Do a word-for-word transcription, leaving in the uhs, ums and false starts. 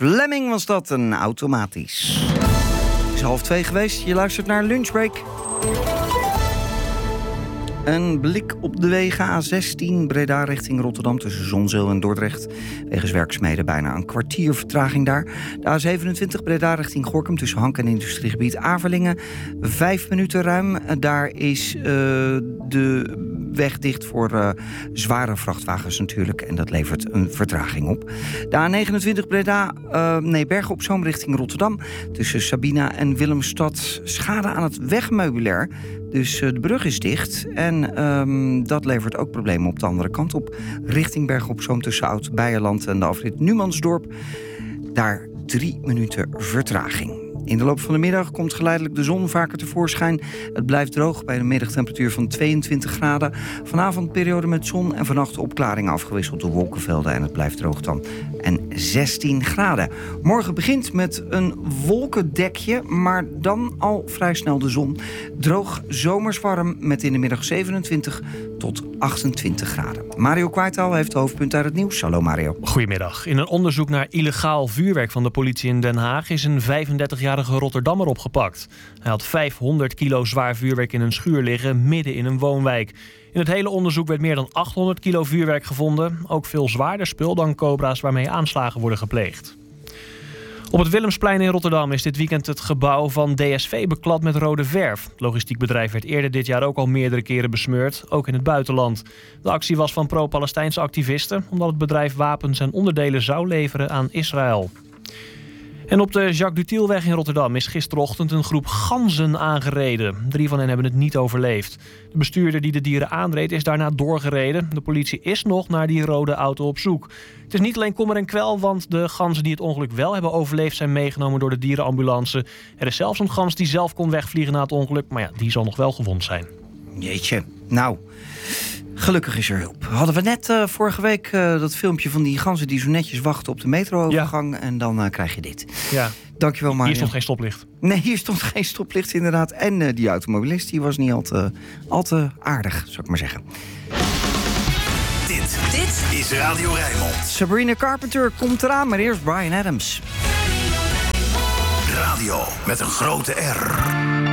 Fleming was dat, een automatisch. Het is half twee geweest, je luistert naar Lunchbreak. Een blik op de wegen. A zestien Breda richting Rotterdam tussen Zonzeel en Dordrecht. Wegens werkzaamheden bijna een kwartier vertraging daar. De A zevenentwintig Breda richting Gorinchem tussen Hank en industriegebied Avelingen. Vijf minuten ruim. Daar is uh, de weg dicht voor uh, zware vrachtwagens natuurlijk. En dat levert een vertraging op. De A negenentwintig Breda, uh, nee, Bergen op Zoom richting Rotterdam. Tussen Sabina en Willemstad. Schade aan het wegmeubilair. Dus uh, de brug is dicht. En um, dat levert ook problemen op de andere kant op. Richting Bergen op Zoom tussen Oud-Beijerland en de afrit Numansdorp. Daar drie minuten vertraging. In de loop van de middag komt geleidelijk de zon vaker tevoorschijn. Het blijft droog bij een middagtemperatuur van tweeëntwintig graden. Vanavond periode met zon en vannacht opklaringen afgewisseld door wolkenvelden. En het blijft droog dan. En zestien graden. Morgen begint met een wolkendekje, maar dan al vrij snel de zon. Droog, zomers warm met in de middag zevenentwintig tot achtentwintig graden. Mario Kwartaal heeft de hoofdpunt uit het nieuws. Hallo Mario. Goedemiddag. In een onderzoek naar illegaal vuurwerk van de politie in Den Haag is een vijfendertigjarige Rotterdammer opgepakt. Hij had vijfhonderd kilo zwaar vuurwerk in een schuur liggen midden in een woonwijk. In het hele onderzoek werd meer dan achthonderd kilo vuurwerk gevonden. Ook veel zwaarder spul dan cobra's waarmee aanslagen worden gepleegd. Op het Willemsplein in Rotterdam is dit weekend het gebouw van D S V beklad met rode verf. Het logistiek bedrijf werd eerder dit jaar ook al meerdere keren besmeurd, ook in het buitenland. De actie was van pro-Palestijnse activisten, omdat het bedrijf wapens en onderdelen zou leveren aan Israël. En op de Jacques Dutielweg in Rotterdam is gisterochtend een groep ganzen aangereden. Drie van hen hebben het niet overleefd. De bestuurder die de dieren aanreed is daarna doorgereden. De politie is nog naar die rode auto op zoek. Het is niet alleen kommer en kwel, want de ganzen die het ongeluk wel hebben overleefd zijn meegenomen door de dierenambulance. Er is zelfs een gans die zelf kon wegvliegen na het ongeluk, maar ja, die zal nog wel gewond zijn. Jeetje, nou... Gelukkig is er hulp. Hadden we net uh, vorige week uh, dat filmpje van die ganzen die zo netjes wachten op de metroovergang. Ja. En dan uh, krijg je dit. Ja. Dankjewel, Mario. Hier stond geen stoplicht. Nee, hier stond geen stoplicht inderdaad. En uh, die automobilist die was niet al te, al te aardig, zou ik maar zeggen. Dit, dit is Radio Rijnmond. Sabrina Carpenter komt eraan, maar eerst Bryan Adams. Radio met een grote R.